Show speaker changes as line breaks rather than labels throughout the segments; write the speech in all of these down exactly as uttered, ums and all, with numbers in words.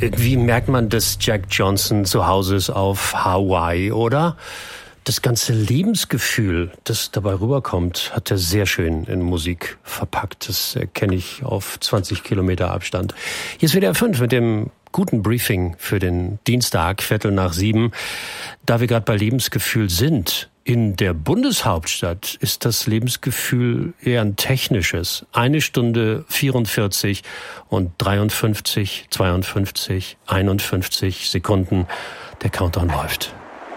Irgendwie merkt man, dass Jack Johnson zu Hause ist auf Hawaii, oder? Das ganze Lebensgefühl, das dabei rüberkommt, hat er sehr schön in Musik verpackt. Das kenne ich auf zwanzig Kilometer Abstand. Hier ist W D R fünf mit dem guten Briefing für den Dienstag, Viertel nach sieben. Da wir gerade bei Lebensgefühl sind, in der Bundeshauptstadt ist das Lebensgefühl eher ein technisches. Eine Stunde vierundvierzig und dreiundfünfzig, zweiundfünfzig, einundfünfzig Sekunden. Der Countdown läuft.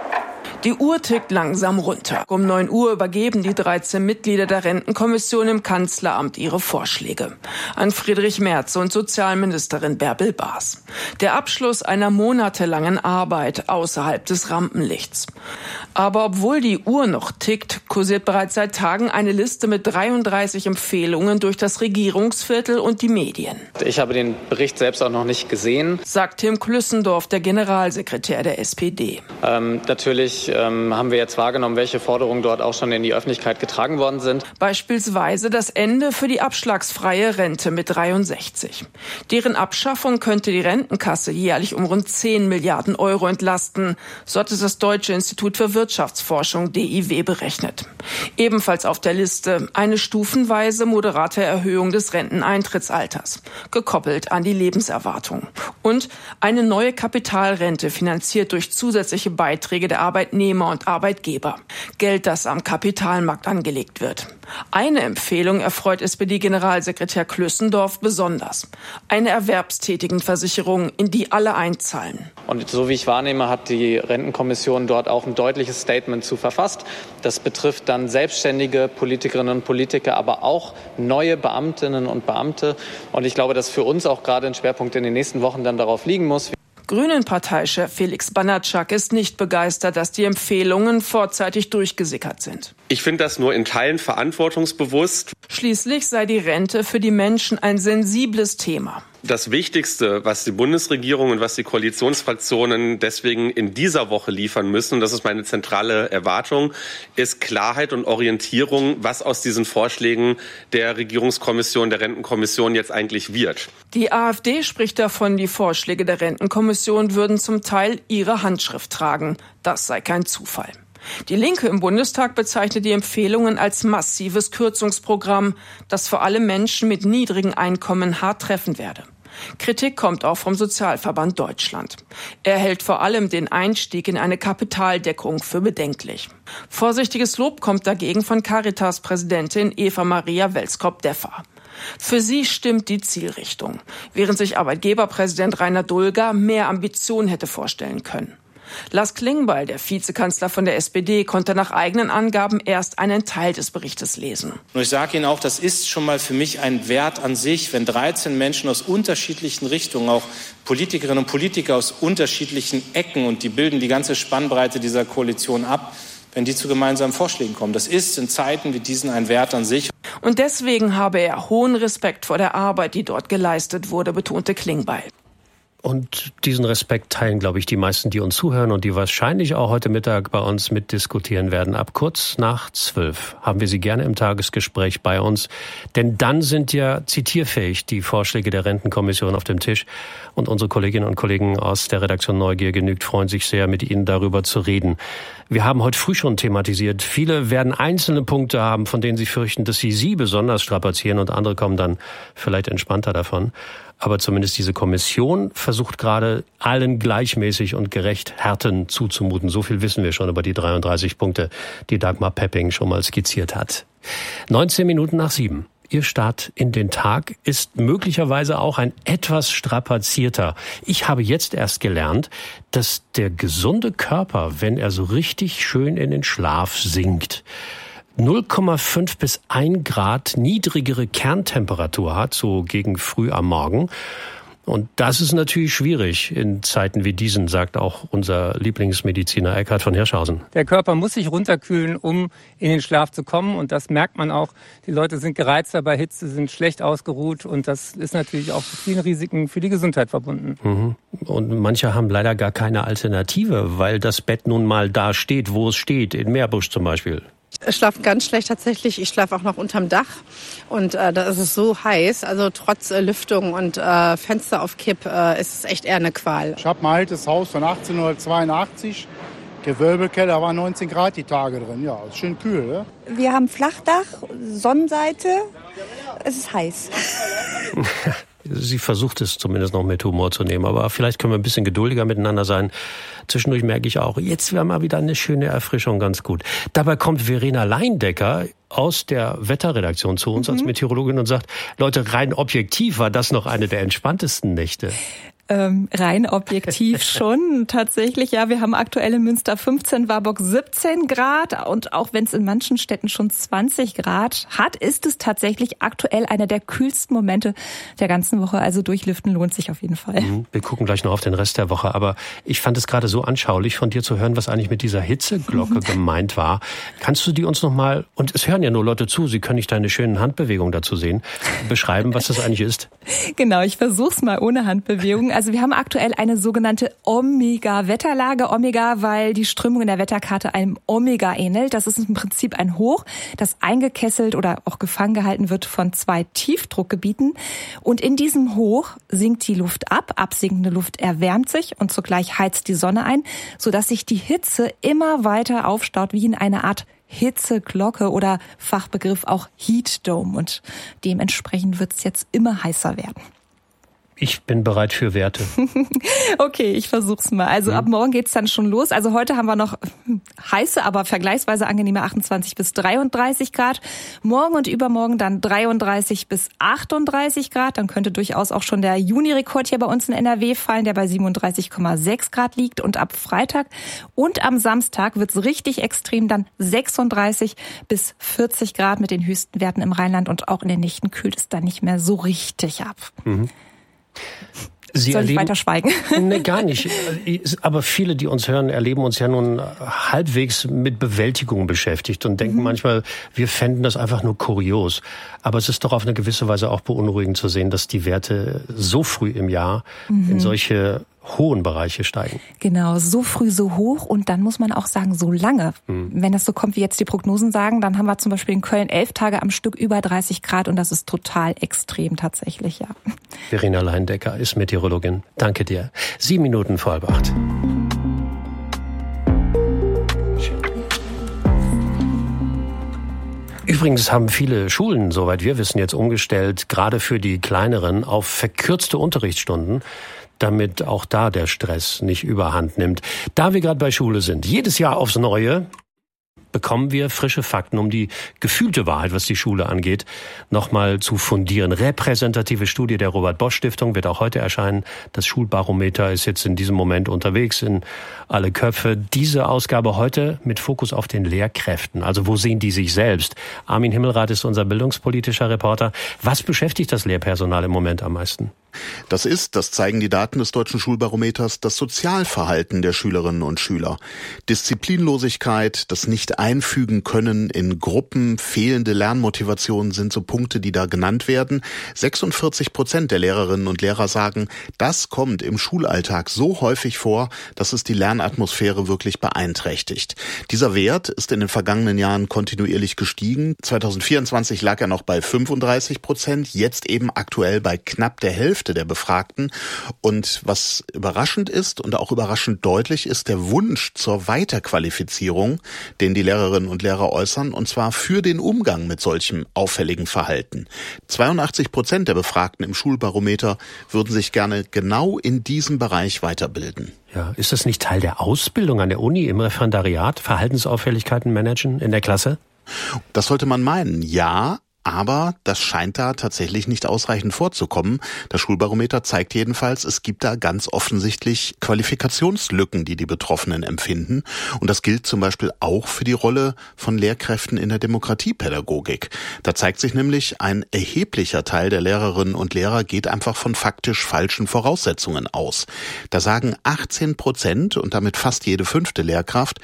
Die Uhr tickt langsam runter. Um neun Uhr übergeben die dreizehn Mitglieder der Rentenkommission im Kanzleramt ihre Vorschläge an Friedrich Merz und Sozialministerin Bärbel Baas. Der Abschluss einer monatelangen Arbeit außerhalb des Rampenlichts. Aber obwohl die Uhr noch tickt, kursiert bereits seit Tagen eine Liste mit dreiunddreißig Empfehlungen durch das Regierungsviertel und die Medien.
Ich habe den Bericht selbst auch noch nicht gesehen,
sagt Tim Klüssendorf, der Generalsekretär der S P D.
Ähm, natürlich ähm, haben wir jetzt wahrgenommen, welche Forderungen dort auch schon in die Öffentlichkeit getragen worden sind.
Beispielsweise das Ende für die abschlagsfreie Rente mit dreiundsechzig. Deren Abschaffung könnte die Rentenkasse jährlich um rund zehn Milliarden Euro entlasten, so hat es das Deutsche Institut für Wirtschaftsforschung D I W berechnet. Ebenfalls auf der Liste eine stufenweise moderate Erhöhung des Renteneintrittsalters, gekoppelt an die Lebenserwartung. Und eine neue Kapitalrente, finanziert durch zusätzliche Beiträge der Arbeitnehmer und Arbeitgeber. Geld, das am Kapitalmarkt angelegt wird. Eine Empfehlung erfreut S P D-Generalsekretär Klüssendorf besonders. Eine Erwerbstätigenversicherung, in die alle einzahlen.
Und so wie ich wahrnehme, hat die Rentenkommission dort auch ein deutliches Statement zu verfasst. Das betrifft dann selbstständige Politikerinnen und Politiker, aber auch neue Beamtinnen und Beamte. Und ich glaube, dass für uns auch gerade ein Schwerpunkt in den nächsten Wochen dann darauf liegen muss.
Grünen-Parteichef Felix Banatschak ist nicht begeistert, dass die Empfehlungen vorzeitig durchgesickert sind.
Ich finde das nur in Teilen verantwortungsbewusst.
Schließlich sei die Rente für die Menschen ein sensibles Thema.
Das Wichtigste, was die Bundesregierung und was die Koalitionsfraktionen deswegen in dieser Woche liefern müssen, und das ist meine zentrale Erwartung, ist Klarheit und Orientierung, was aus diesen Vorschlägen der Regierungskommission, der Rentenkommission jetzt eigentlich wird.
Die AfD spricht davon, die Vorschläge der Rentenkommission würden zum Teil ihre Handschrift tragen. Das sei kein Zufall. Die Linke im Bundestag bezeichnet die Empfehlungen als massives Kürzungsprogramm, das vor allem Menschen mit niedrigen Einkommen hart treffen werde. Kritik kommt auch vom Sozialverband Deutschland. Er hält vor allem den Einstieg in eine Kapitaldeckung für bedenklich. Vorsichtiges Lob kommt dagegen von Caritas-Präsidentin Eva Maria Welskop-Deffer. Für sie stimmt die Zielrichtung, während sich Arbeitgeberpräsident Rainer Dulger mehr Ambition hätte vorstellen können. Lars Klingbeil, der Vizekanzler von der S P D, konnte nach eigenen Angaben erst einen Teil des Berichtes lesen.
Und ich sage Ihnen auch, das ist schon mal für mich ein Wert an sich, wenn dreizehn Menschen aus unterschiedlichen Richtungen, auch Politikerinnen und Politiker aus unterschiedlichen Ecken, und die bilden die ganze Spannbreite dieser Koalition ab, wenn die zu gemeinsamen Vorschlägen kommen. Das ist in Zeiten wie diesen ein Wert an sich.
Und deswegen habe er hohen Respekt vor der Arbeit, die dort geleistet wurde, betonte Klingbeil.
Und diesen Respekt teilen, glaube ich, die meisten, die uns zuhören und die wahrscheinlich auch heute Mittag bei uns mitdiskutieren werden. Ab kurz nach zwölf haben wir Sie gerne im Tagesgespräch bei uns. Denn dann sind ja zitierfähig die Vorschläge der Rentenkommission auf dem Tisch. Und unsere Kolleginnen und Kollegen aus der Redaktion Neugier genügt freuen sich sehr, mit Ihnen darüber zu reden. Wir haben heute früh schon thematisiert. Viele werden einzelne Punkte haben, von denen sie fürchten, dass sie sie besonders strapazieren, und andere kommen dann vielleicht entspannter davon. Aber zumindest diese Kommission versucht gerade, allen gleichmäßig und gerecht Härten zuzumuten. So viel wissen wir schon über die dreiunddreißig Punkte, die Dagmar Pepping schon mal skizziert hat. neunzehn Minuten nach sieben. Ihr Start in den Tag ist möglicherweise auch ein etwas strapazierter. Ich habe jetzt erst gelernt, dass der gesunde Körper, wenn er so richtig schön in den Schlaf sinkt, null Komma fünf bis ein Grad niedrigere Kerntemperatur hat, so gegen früh am Morgen. Und das ist natürlich schwierig in Zeiten wie diesen, sagt auch unser Lieblingsmediziner Eckhard von Hirschhausen.
Der Körper muss sich runterkühlen, um in den Schlaf zu kommen. Und das merkt man auch. Die Leute sind gereizter bei Hitze, sind schlecht ausgeruht. Und das ist natürlich auch mit vielen Risiken für die Gesundheit verbunden.
Mhm. Und manche haben leider gar keine Alternative, weil das Bett nun mal da steht, wo es steht, in Meerbusch zum Beispiel.
Ich schlafe ganz schlecht tatsächlich. Ich schlafe auch noch unterm Dach und äh, da ist es so heiß. Also trotz äh, Lüftung und äh, Fenster auf Kipp äh, ist es echt eher eine Qual.
Ich habe ein altes Haus von achtzehnhundertzweiundachtzig. Gewölbekeller, war neunzehn Grad die Tage drin. Ja, ist schön kühl. Ne?
Wir haben Flachdach, Sonnenseite. Es ist heiß.
Sie versucht es zumindest noch mit Humor zu nehmen, aber vielleicht können wir ein bisschen geduldiger miteinander sein. Zwischendurch merke ich auch, jetzt wäre mal wieder eine schöne Erfrischung ganz gut. Dabei kommt Verena Leindecker aus der Wetterredaktion zu uns mhm. als Meteorologin und sagt, Leute, rein objektiv war das noch eine der entspanntesten Nächte.
Ähm, rein objektiv schon, tatsächlich. Ja, wir haben aktuell in Münster fünfzehn, Warburg siebzehn Grad und auch wenn es in manchen Städten schon zwanzig Grad hat, ist es tatsächlich aktuell einer der kühlsten Momente der ganzen Woche. Also durchlüften lohnt sich auf jeden Fall.
Wir gucken gleich noch auf den Rest der Woche, aber ich fand es gerade so anschaulich von dir zu hören, was eigentlich mit dieser Hitzeglocke gemeint war. Kannst du die uns noch mal, und es hören ja nur Leute zu, sie können nicht deine schönen Handbewegungen dazu sehen, beschreiben, was das eigentlich ist?
Genau, ich versuch's mal ohne Handbewegung. Also wir haben aktuell eine sogenannte Omega-Wetterlage. Omega, weil die Strömung in der Wetterkarte einem Omega ähnelt. Das ist im Prinzip ein Hoch, das eingekesselt oder auch gefangen gehalten wird von zwei Tiefdruckgebieten. Und in diesem Hoch sinkt die Luft ab. Absinkende Luft erwärmt sich und zugleich heizt die Sonne ein, sodass sich die Hitze immer weiter aufstaut, wie in einer Art Hitzeglocke oder Fachbegriff auch Heat Dome. Und dementsprechend wird es jetzt immer heißer werden.
Ich bin bereit für Werte.
Okay, ich versuch's mal. Also mhm. ab morgen geht's dann schon los. Also heute haben wir noch heiße, aber vergleichsweise angenehme achtundzwanzig bis dreiunddreißig Grad. Morgen und übermorgen dann dreiunddreißig bis achtunddreißig Grad. Dann könnte durchaus auch schon der Juni-Rekord hier bei uns in N R W fallen, der bei siebenunddreißig Komma sechs Grad liegt. Und ab Freitag und am Samstag wird's richtig extrem, dann sechsunddreißig bis vierzig Grad mit den höchsten Werten im Rheinland. Und auch in den Nächten kühlt es dann nicht mehr so richtig ab. Mhm.
Sie
Soll
erleben,
ich weiter schweigen?
Nee, gar nicht. Aber viele, die uns hören, erleben uns ja nun halbwegs mit Bewältigung beschäftigt und denken mhm. manchmal, wir fänden das einfach nur kurios. Aber es ist doch auf eine gewisse Weise auch beunruhigend zu sehen, dass die Werte so früh im Jahr mhm. in solche hohen Bereiche steigen.
Genau, so früh, so hoch und dann muss man auch sagen, so lange. Hm. Wenn das so kommt, wie jetzt die Prognosen sagen, dann haben wir zum Beispiel in Köln elf Tage am Stück über dreißig Grad und das ist total extrem tatsächlich, ja.
Verena Leindecker ist Meteorologin. Danke dir. Sieben Minuten vor halb acht. Übrigens haben viele Schulen, soweit wir wissen, jetzt umgestellt, gerade für die Kleineren, auf verkürzte Unterrichtsstunden, damit auch da der Stress nicht überhand nimmt. Da wir gerade bei Schule sind, jedes Jahr aufs Neue bekommen wir frische Fakten, um die gefühlte Wahrheit, was die Schule angeht, nochmal zu fundieren. Repräsentative Studie der Robert-Bosch-Stiftung wird auch heute erscheinen. Das Schulbarometer ist jetzt in diesem Moment unterwegs in alle Köpfe. Diese Ausgabe heute mit Fokus auf den Lehrkräften. Also wo sehen die sich selbst? Armin Himmelrath ist unser bildungspolitischer Reporter. Was beschäftigt das Lehrpersonal im Moment am meisten?
Das ist, das zeigen die Daten des Deutschen Schulbarometers, das Sozialverhalten der Schülerinnen und Schüler. Disziplinlosigkeit, das Nicht-Einfügen können in Gruppen, fehlende Lernmotivation sind so Punkte, die da genannt werden. sechsundvierzig Prozent der Lehrerinnen und Lehrer sagen, das kommt im Schulalltag so häufig vor, dass es die Lernatmosphäre wirklich beeinträchtigt. Dieser Wert ist in den vergangenen Jahren kontinuierlich gestiegen. zweitausendvierundzwanzig lag er noch bei fünfunddreißig Prozent, jetzt eben aktuell bei knapp der Hälfte der Befragten. Und was überraschend ist und auch überraschend deutlich ist der Wunsch zur Weiterqualifizierung, den die Lehrerinnen und Lehrer äußern, und zwar für den Umgang mit solchem auffälligen Verhalten. zweiundachtzig Prozent der Befragten im Schulbarometer würden sich gerne genau in diesem Bereich weiterbilden.
Ja, ist das nicht Teil der Ausbildung an der Uni im Referendariat, Verhaltensauffälligkeiten managen in der Klasse?
Das sollte man meinen, ja. Aber das scheint da tatsächlich nicht ausreichend vorzukommen. Das Schulbarometer zeigt jedenfalls, es gibt da ganz offensichtlich Qualifikationslücken, die die Betroffenen empfinden. Und das gilt zum Beispiel auch für die Rolle von Lehrkräften in der Demokratiepädagogik. Da zeigt sich nämlich, ein erheblicher Teil der Lehrerinnen und Lehrer geht einfach von faktisch falschen Voraussetzungen aus. Da sagen achtzehn Prozent und damit fast jede fünfte Lehrkraft,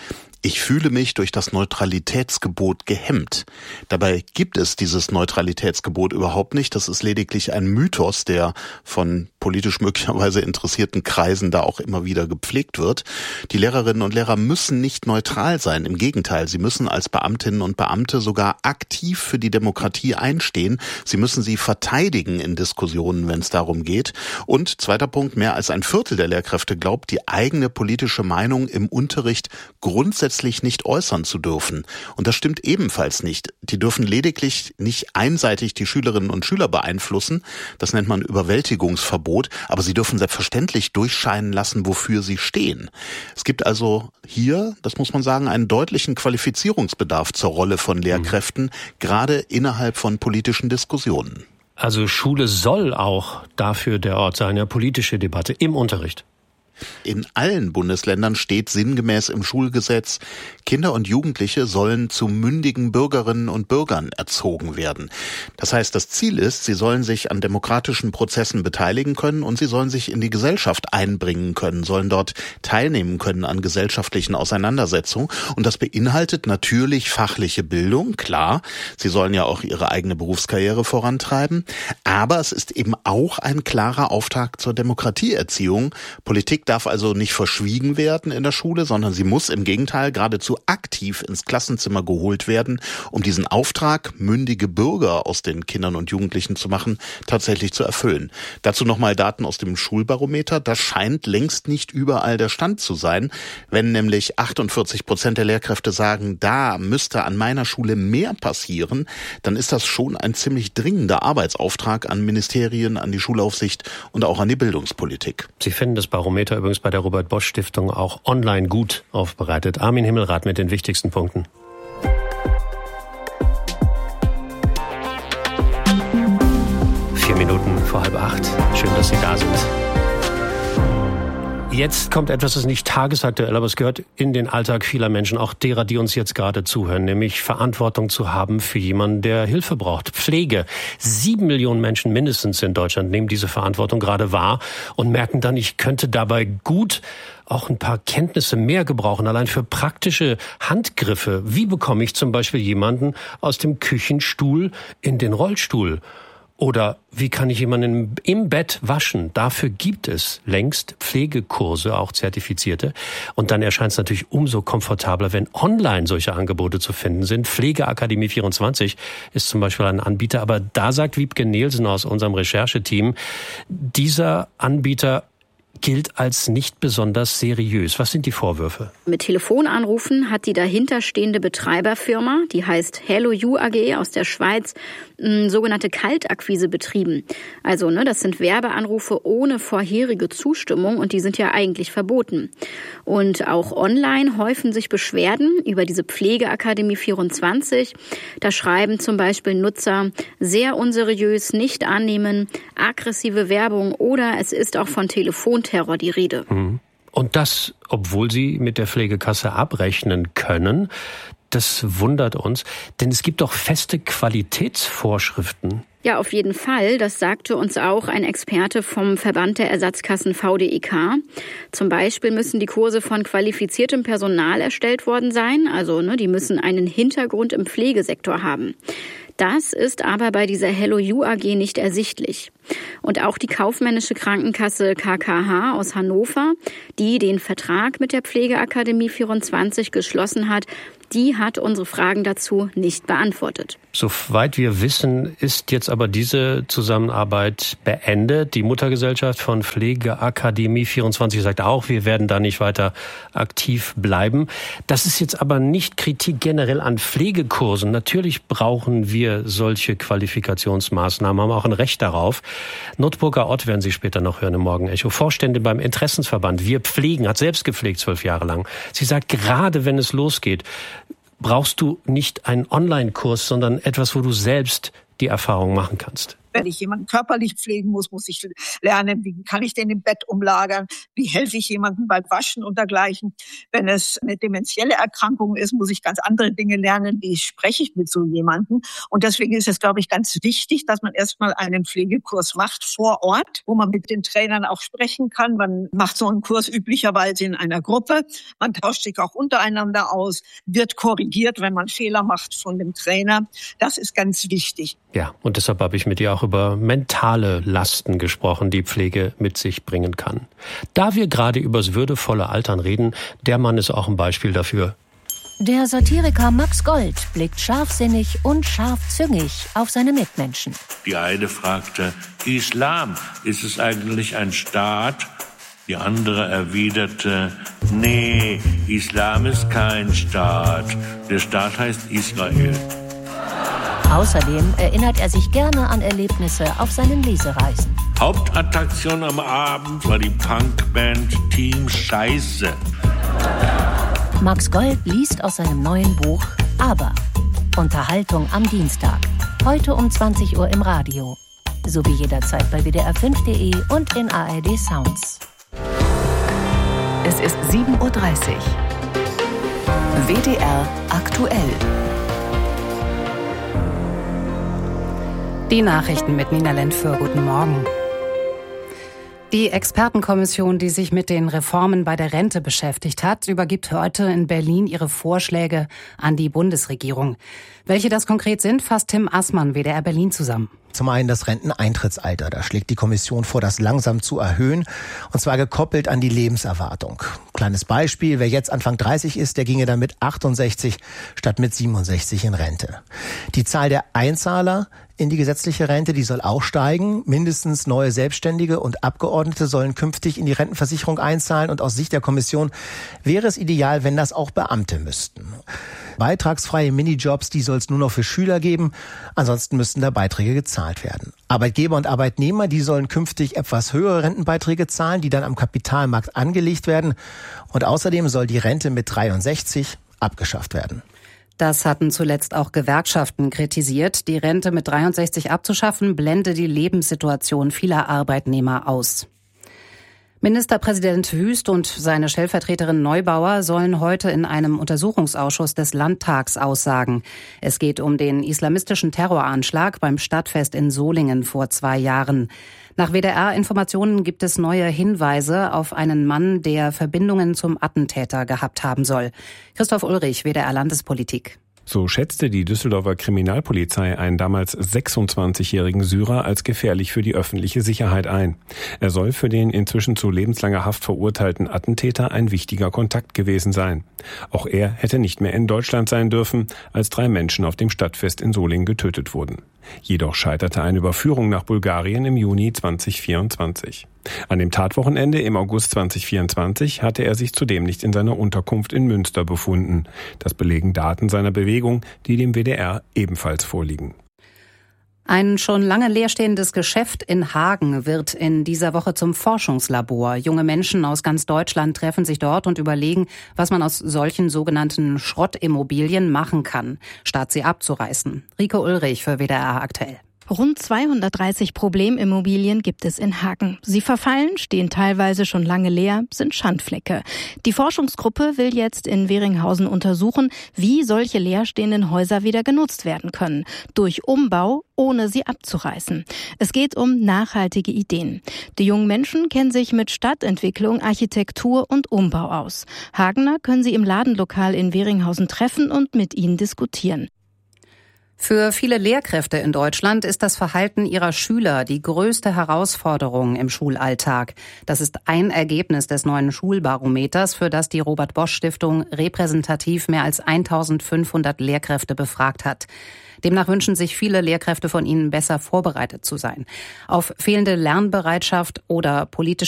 Ich fühle mich durch das Neutralitätsgebot gehemmt. Dabei gibt es dieses Neutralitätsgebot überhaupt nicht. Das ist lediglich ein Mythos, der von politisch möglicherweise interessierten Kreisen da auch immer wieder gepflegt wird. Die Lehrerinnen und Lehrer müssen nicht neutral sein. Im Gegenteil, sie müssen als Beamtinnen und Beamte sogar aktiv für die Demokratie einstehen. Sie müssen sie verteidigen in Diskussionen, wenn es darum geht. Und zweiter Punkt, mehr als ein Viertel der Lehrkräfte glaubt, die eigene politische Meinung im Unterricht grundsätzlich nicht äußern zu dürfen. Und das stimmt ebenfalls nicht. Die dürfen lediglich nicht einseitig die Schülerinnen und Schüler beeinflussen. Das nennt man Überwältigungsverbot. Aber sie dürfen selbstverständlich durchscheinen lassen, wofür sie stehen. Es gibt also hier, das muss man sagen, einen deutlichen Qualifizierungsbedarf zur Rolle von Lehrkräften, mhm. gerade innerhalb von politischen Diskussionen.
Also Schule soll auch dafür der Ort sein, eine politische Debatte im Unterricht.
In allen Bundesländern steht sinngemäß im Schulgesetz, Kinder und Jugendliche sollen zu mündigen Bürgerinnen und Bürgern erzogen werden. Das heißt, das Ziel ist, sie sollen sich an demokratischen Prozessen beteiligen können und sie sollen sich in die Gesellschaft einbringen können, sollen dort teilnehmen können an gesellschaftlichen Auseinandersetzungen. Und das beinhaltet natürlich fachliche Bildung, klar. Sie sollen ja auch ihre eigene Berufskarriere vorantreiben. Aber es ist eben auch ein klarer Auftrag zur Demokratieerziehung. Politik darf also nicht verschwiegen werden in der Schule, sondern sie muss im Gegenteil geradezu aktiv ins Klassenzimmer geholt werden, um diesen Auftrag, mündige Bürger aus den Kindern und Jugendlichen zu machen, tatsächlich zu erfüllen. Dazu nochmal Daten aus dem Schulbarometer. Das scheint längst nicht überall der Stand zu sein. Wenn nämlich achtundvierzig Prozent der Lehrkräfte sagen, da müsste an meiner Schule mehr passieren, dann ist das schon ein ziemlich dringender Arbeitsauftrag an Ministerien, an die Schulaufsicht und auch an die Bildungspolitik.
Sie finden das Barometer übrigens bei der Robert-Bosch-Stiftung auch online gut aufbereitet. Armin Himmelrath mit den wichtigsten Punkten. Vier Minuten vor halb acht. Schön, dass Sie da sind. Jetzt kommt etwas, das ist nicht tagesaktuell, aber es gehört in den Alltag vieler Menschen, auch derer, die uns jetzt gerade zuhören, nämlich Verantwortung zu haben für jemanden, der Hilfe braucht. Pflege. Sieben Millionen Menschen mindestens in Deutschland nehmen diese Verantwortung gerade wahr und merken dann, ich könnte dabei gut auch ein paar Kenntnisse mehr gebrauchen, allein für praktische Handgriffe. Wie bekomme ich zum Beispiel jemanden aus dem Küchenstuhl in den Rollstuhl? Oder wie kann ich jemanden im Bett waschen? Dafür gibt es längst Pflegekurse, auch zertifizierte. Und dann erscheint es natürlich umso komfortabler, wenn online solche Angebote zu finden sind. Pflegeakademie vierundzwanzig ist zum Beispiel ein Anbieter. Aber da sagt Wiebke Nielsen aus unserem Rechercheteam, dieser Anbieter gilt als nicht besonders seriös. Was sind die Vorwürfe?
Mit Telefonanrufen hat die dahinterstehende Betreiberfirma, die heißt Hello You A G aus der Schweiz, m, sogenannte Kaltakquise betrieben. Also, ne, das sind Werbeanrufe ohne vorherige Zustimmung und die sind ja eigentlich verboten. Und auch online häufen sich Beschwerden über diese Pflegeakademie vierundzwanzig. Da schreiben zum Beispiel Nutzer, sehr unseriös, nicht annehmen, aggressive Werbung oder es ist auch von Telefonterror die Rede.
Und das, obwohl sie mit der Pflegekasse abrechnen können. Das wundert uns, denn es gibt doch feste Qualitätsvorschriften.
Ja, auf jeden Fall. Das sagte uns auch ein Experte vom Verband der Ersatzkassen V D I K. Zum Beispiel müssen die Kurse von qualifiziertem Personal erstellt worden sein. Also, ne, die müssen einen Hintergrund im Pflegesektor haben. Das ist aber bei dieser Hello You A G nicht ersichtlich. Und auch die kaufmännische Krankenkasse K K H aus Hannover, die den Vertrag mit der Pflegeakademie vierundzwanzig geschlossen hat, die hat unsere Fragen dazu nicht beantwortet.
Soweit wir wissen, ist jetzt aber diese Zusammenarbeit beendet. Die Muttergesellschaft von Pflegeakademie vierundzwanzig sagt auch, wir werden da nicht weiter aktiv bleiben. Das ist jetzt aber nicht Kritik generell an Pflegekursen. Natürlich brauchen wir solche Qualifikationsmaßnahmen, haben auch ein Recht darauf. Notburger Ott werden Sie später noch hören im Morgenecho. Vorständin beim Interessensverband Wir Pflegen, hat selbst gepflegt zwölf Jahre lang. Sie sagt, gerade wenn es losgeht, brauchst du nicht einen Online-Kurs, sondern etwas, wo du selbst die Erfahrung machen kannst.
Wenn ich jemanden körperlich pflegen muss, muss ich lernen, wie kann ich den im Bett umlagern, wie helfe ich jemandem beim Waschen und dergleichen. Wenn es eine dementielle Erkrankung ist, muss ich ganz andere Dinge lernen, wie spreche ich mit so jemandem. Und deswegen ist es, glaube ich, ganz wichtig, dass man erstmal einen Pflegekurs macht vor Ort, wo man mit den Trainern auch sprechen kann. Man macht so einen Kurs üblicherweise in einer Gruppe. Man tauscht sich auch untereinander aus, wird korrigiert, wenn man Fehler macht von dem Trainer. Das ist ganz wichtig.
Ja, und deshalb habe ich mit ihr auch über mentale Lasten gesprochen, die Pflege mit sich bringen kann. Da wir gerade übers würdevolle Altern reden, der Mann ist auch ein Beispiel dafür.
Der Satiriker Max Gold blickt scharfsinnig und scharfzüngig auf seine Mitmenschen.
Die eine fragte, Islam, ist es eigentlich ein Staat? Die andere erwiderte, nee, Islam ist kein Staat. Der Staat heißt Israel.
Außerdem erinnert er sich gerne an Erlebnisse auf seinen Lesereisen.
Hauptattraktion am Abend war die Punkband Team Scheiße.
Max Gold liest aus seinem neuen Buch Aber. Unterhaltung am Dienstag. Heute um zwanzig Uhr im Radio. Sowie jederzeit bei w d r fünf punkt d e und in A R D Sounds.
Es ist sieben Uhr dreißig. W D R aktuell.
Die Nachrichten mit Nina Lentföhr. Guten Morgen. Die Expertenkommission, die sich mit den Reformen bei der Rente beschäftigt hat, übergibt heute in Berlin ihre Vorschläge an die Bundesregierung. Welche das konkret sind, fasst Tim Assmann, W D R Berlin, zusammen.
Zum einen das Renteneintrittsalter. Da schlägt die Kommission vor, das langsam zu erhöhen, und zwar gekoppelt an die Lebenserwartung. Kleines Beispiel, wer jetzt Anfang dreißig ist, der ginge dann mit achtundsechzig statt mit siebenundsechzig in Rente. Die Zahl der Einzahler in die gesetzliche Rente, die soll auch steigen. Mindestens neue Selbstständige und Abgeordnete sollen künftig in die Rentenversicherung einzahlen, und aus Sicht der Kommission wäre es ideal, wenn das auch Beamte müssten. Beitragsfreie Minijobs, die soll es nur noch für Schüler geben. Ansonsten müssten da Beiträge gezahlt werden. Arbeitgeber und Arbeitnehmer, die sollen künftig etwas höhere Rentenbeiträge zahlen, die dann am Kapitalmarkt angelegt werden. Und außerdem soll die Rente mit dreiundsechzig abgeschafft werden.
Das hatten zuletzt auch Gewerkschaften kritisiert. Die Rente mit dreiundsechzig abzuschaffen, blende die Lebenssituation vieler Arbeitnehmer aus. Ministerpräsident Wüst und seine Stellvertreterin Neubauer sollen heute in einem Untersuchungsausschuss des Landtags aussagen. Es geht um den islamistischen Terroranschlag beim Stadtfest in Solingen vor zwei Jahren. Nach W D R-Informationen gibt es neue Hinweise auf einen Mann, der Verbindungen zum Attentäter gehabt haben soll. Christoph Ulrich, W D R Landespolitik.
So schätzte die Düsseldorfer Kriminalpolizei einen damals sechsundzwanzigjährigen Syrer als gefährlich für die öffentliche Sicherheit ein. Er soll für den inzwischen zu lebenslanger Haft verurteilten Attentäter ein wichtiger Kontakt gewesen sein. Auch er hätte nicht mehr in Deutschland sein dürfen, als drei Menschen auf dem Stadtfest in Solingen getötet wurden. Jedoch scheiterte eine Überführung nach Bulgarien im Juni zweitausendvierundzwanzig. An dem Tatwochenende im August zweitausendvierundzwanzig hatte er sich zudem nicht in seiner Unterkunft in Münster befunden. Das belegen Daten seiner Bewegung, die dem W D R ebenfalls vorliegen.
Ein schon lange leerstehendes Geschäft in Hagen wird in dieser Woche zum Forschungslabor. Junge Menschen aus ganz Deutschland treffen sich dort und überlegen, was man aus solchen sogenannten Schrottimmobilien machen kann, statt sie abzureißen. Rike Ulrich für W D R aktuell.
Rund zweihundertdreißig Problemimmobilien gibt es in Hagen. Sie verfallen, stehen teilweise schon lange leer, sind Schandflecke. Die Forschungsgruppe will jetzt in Weringhausen untersuchen, wie solche leerstehenden Häuser wieder genutzt werden können. Durch Umbau, ohne sie abzureißen. Es geht um nachhaltige Ideen. Die jungen Menschen kennen sich mit Stadtentwicklung, Architektur und Umbau aus. Hagener können sie im Ladenlokal in Weringhausen treffen und mit ihnen diskutieren.
Für viele Lehrkräfte in Deutschland ist das Verhalten ihrer Schüler die größte Herausforderung im Schulalltag. Das ist ein Ergebnis des neuen Schulbarometers, für das die Robert-Bosch-Stiftung repräsentativ mehr als eintausendfünfhundert Lehrkräfte befragt hat. Demnach wünschen sich viele Lehrkräfte von ihnen, besser vorbereitet zu sein. Auf fehlende Lernbereitschaft oder politische